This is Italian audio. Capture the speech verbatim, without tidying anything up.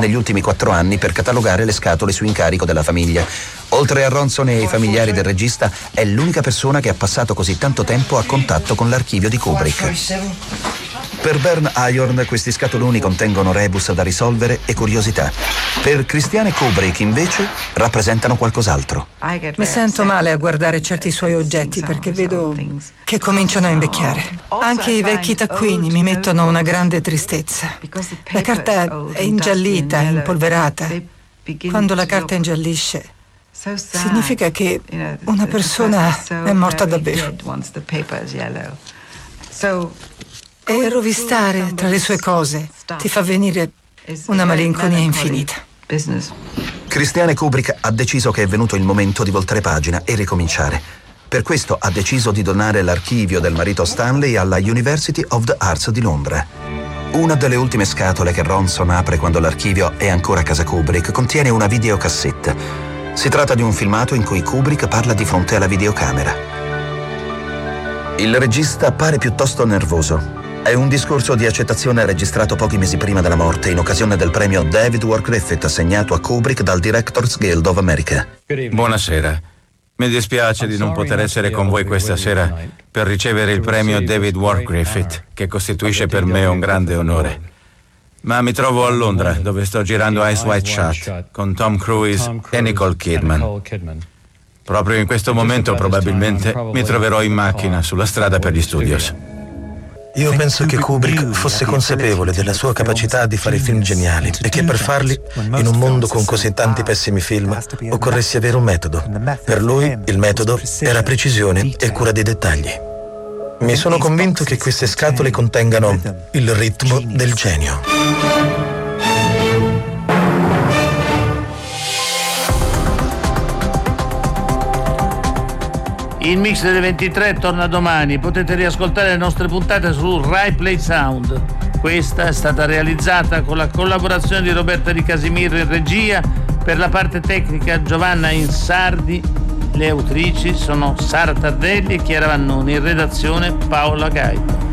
negli ultimi quattro anni per catalogare le scatole su incarico della famiglia. Oltre a Ronson e ai familiari del regista, è l'unica persona che ha passato così tanto tempo a contatto con l'archivio di Kubrick. Per Bern Iron questi scatoloni contengono rebus da risolvere e curiosità. Per Christiane Kubrick invece rappresentano qualcos'altro. Mi sento male a guardare certi suoi oggetti perché vedo che cominciano a invecchiare. Anche i vecchi taccuini mi mettono una grande tristezza. La carta è ingiallita, impolverata. Quando la carta ingiallisce, significa che una persona è morta davvero. E rovistare tra le sue cose ti fa venire una malinconia infinita. Christiane Kubrick ha deciso che è venuto il momento di voltare pagina e ricominciare. Per questo ha deciso di donare l'archivio del marito Stanley alla University of the Arts di Londra. Una delle ultime scatole che Ronson apre quando l'archivio è ancora a casa Kubrick contiene una videocassetta. Si tratta di un filmato in cui Kubrick parla di fronte alla videocamera. Il regista pare piuttosto nervoso. È un discorso di accettazione registrato pochi mesi prima della morte in occasione del premio David Ward Griffith assegnato a Kubrick dal Directors Guild of America. Buonasera. Mi dispiace di non poter essere con voi questa sera per ricevere il premio David Ward Griffith, che costituisce per me un grande onore. Ma mi trovo a Londra, dove sto girando Eyes Wide Shut con Tom Cruise e Nicole Kidman. Proprio in questo momento probabilmente mi troverò in macchina sulla strada per gli studios. Io penso che Kubrick fosse consapevole della sua capacità di fare film geniali e che per farli, in un mondo con così tanti pessimi film, occorresse avere un metodo. Per lui il metodo era precisione e cura dei dettagli. Mi sono convinto che queste scatole contengano il ritmo del genio. Il Mix delle ventitré torna domani. Potete riascoltare le nostre puntate su Rai Play Sound. Questa è stata realizzata con la collaborazione di Roberta Di Casimiro in regia, per la parte tecnica Giovanna Insardi. Le autrici sono Sara Tardelli e Chiara Vannoni, in redazione Paola Gaita.